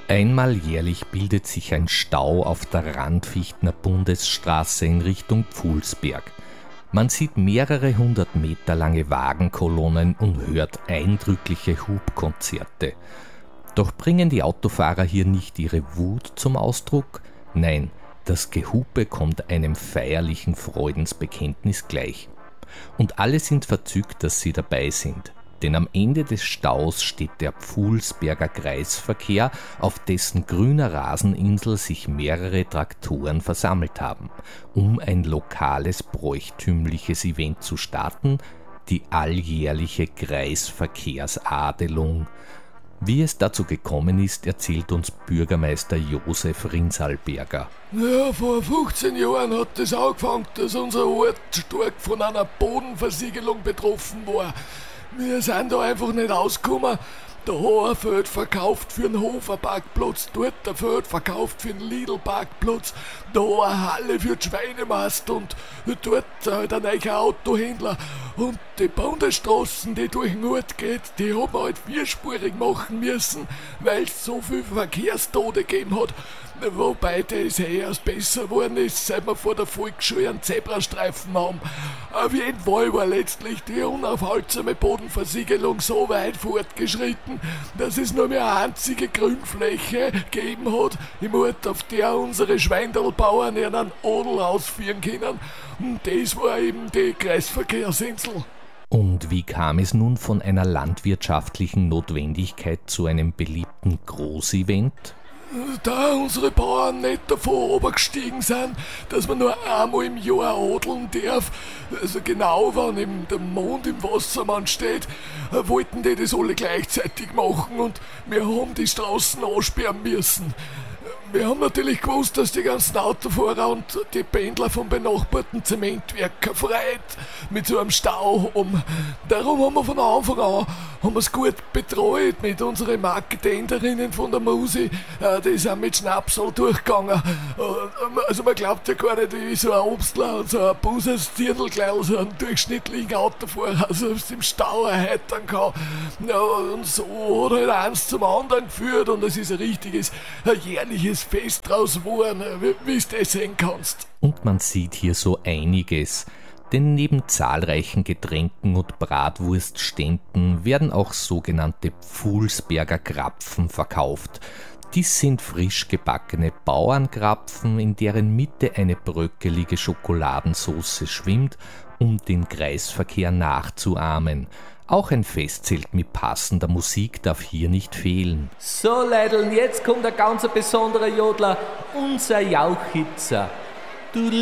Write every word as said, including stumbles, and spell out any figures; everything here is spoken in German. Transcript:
Einmal jährlich bildet sich ein Stau auf der Randvichtner Bundesstraße in Richtung Pfuhlsberg. Man sieht mehrere hundert Meter lange Wagenkolonnen und hört eindrückliche Hubkonzerte. Doch bringen die Autofahrer hier nicht ihre Wut zum Ausdruck? Nein, das Gehupe kommt einem feierlichen Freudensbekenntnis gleich. Und alle sind verzückt, dass sie dabei sind. Denn am Ende des Staus steht der Pfuhlsberger Kreisverkehr, auf dessen grüner Raseninsel sich mehrere Traktoren versammelt haben, um ein lokales bräuchtümliches Event zu starten, die alljährliche Kreisverkehrsadelung. Wie es dazu gekommen ist, erzählt uns Bürgermeister Josef Rinsalberger. Ja, vor fünfzehn Jahren hat das angefangen, dass unser Ort stark von einer Bodenversiegelung betroffen war. Wir sind da einfach nicht ausgekommen. Da ein Feld verkauft für einen Hoferparkplatz, dort ein Feld verkauft für einen Lidl-Parkplatz, da eine Halle für die Schweinemast und dort halt ein neuer Autohändler. Und die Bundesstraßen, die durch den Ort geht, die haben wir halt vierspurig machen müssen, weil es so viele Verkehrstote gegeben hat. Wobei das eh erst besser geworden ist, seit wir vor der Volksschule einen Zebrastreifen haben. Auf jeden Fall war letztlich die unaufhaltsame Bodenversiegelung so weit fortgeschritten, dass es nur mehr eine einzige Grünfläche gegeben hat im Ort, auf der unsere Schweindelbauern ihren Adel ausführen können. Und das war eben die Kreisverkehrsinsel. Und wie kam es nun von einer landwirtschaftlichen Notwendigkeit zu einem beliebten Großevent? Da unsere Bauern nicht davon runtergestiegen sind, dass man nur einmal im Jahr adeln darf, also genau wenn eben der Mond im Wassermann steht, wollten die das alle gleichzeitig machen und wir haben die Straßen ansperren müssen. Wir haben natürlich gewusst, dass die ganzen Autofahrer und die Pendler vom benachbarten Zementwerk Freude mit so einem Stau haben. Darum haben wir von Anfang an haben wir es gut betreut mit unseren Marketenderinnen von der Musi. Die sind mit Schnapsal durchgegangen. Also man glaubt ja gar nicht, wie so ein Obstler und so ein Buses Dirndlkleidl so einen durchschnittlichen Autofahrer also im Stau erheitern kann. Ja, und so hat halt eins zum anderen geführt und es ist ein richtiges, ein jährliches Fest draus geworden, wie du das sehen kannst. Und man sieht hier so einiges. Denn neben zahlreichen Getränken und Bratwurstständen werden auch sogenannte Pfuhlsberger Krapfen verkauft. Dies sind frisch gebackene Bauernkrapfen, in deren Mitte eine bröckelige Schokoladensauce schwimmt, um den Kreisverkehr nachzuahmen. Auch ein Festzelt mit passender Musik darf hier nicht fehlen. So Leidl, jetzt kommt ein ganz besonderer Jodler, unser Jauchhitzer. Du